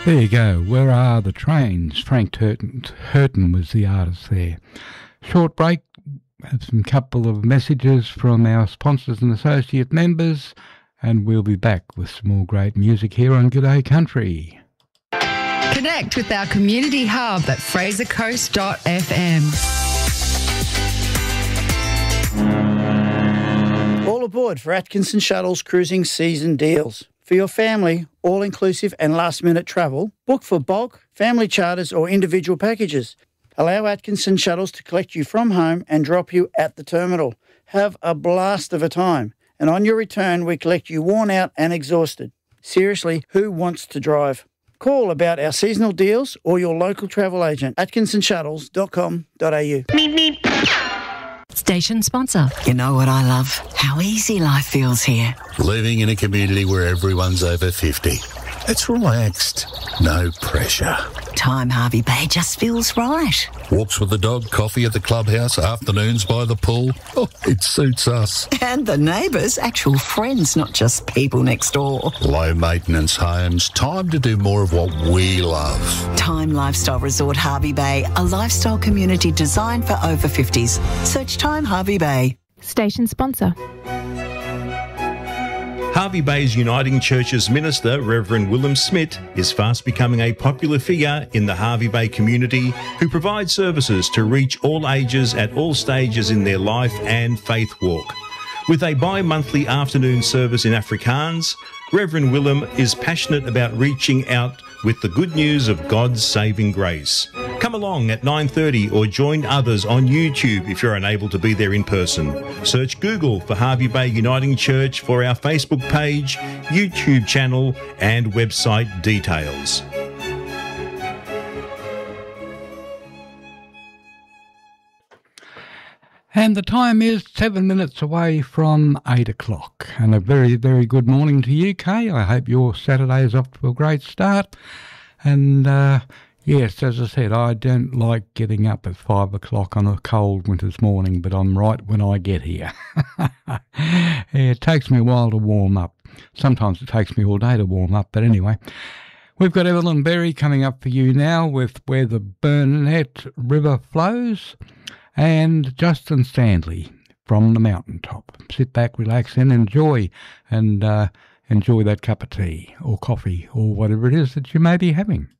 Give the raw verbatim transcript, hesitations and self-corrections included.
There you go. Where are the trains? Frank Turton, Hurton was the artist there. Short break. Have some couple of messages from our sponsors and associate members, and we'll be back with some more great music here on G'day Country. Connect with our community hub at fraser coast dot f m. All aboard for Atkinson Shuttles cruising season deals. For your family, all-inclusive and last-minute travel, book for bulk, family charters or individual packages. Allow Atkinson Shuttles to collect you from home and drop you at the terminal. Have a blast of a time. And on your return, we collect you worn out and exhausted. Seriously, who wants to drive? Call about our seasonal deals or your local travel agent, atkinson shuttles dot com dot a u. Station sponsor. You know what I love? How easy life feels here. Living in a community where everyone's over fifty. It's relaxed. No pressure. Time Harvey Bay just feels right. Walks with the dog, coffee at the clubhouse, afternoons by the pool. Oh, it suits us. And the neighbours, actual friends, not just people next door. Low maintenance homes. Time to do more of what we love. Time Lifestyle Resort Harvey Bay, a lifestyle community designed for over fifties. Search Time Harvey Bay. Station sponsor. Harvey Bay's Uniting Church's minister, Reverend Willem Smith, is fast becoming a popular figure in the Harvey Bay community who provides services to reach all ages at all stages in their life and faith walk. With a bi-monthly afternoon service in Afrikaans, Reverend Willem is passionate about reaching out with the good news of God's saving grace. Come along at nine thirty or join others on YouTube if you're unable to be there in person. Search Google for Harvey Bay Uniting Church for our Facebook page, YouTube channel and website details. And the time is seven minutes away from eight o'clock. And a very, very good morning to you, Kay. I hope your Saturday is off to a great start. And uh, yes, as I said, I don't like getting up at five o'clock on a cold winter's morning, but I'm right when I get here. Yeah, it takes me a while to warm up. Sometimes it takes me all day to warm up, but anyway. We've got Evelyn Berry coming up for you now with Where the Burnett River Flows, and Justin Stanley from the mountaintop. Sit back, relax and enjoy, and uh, enjoy that cup of tea or coffee or whatever it is that you may be having.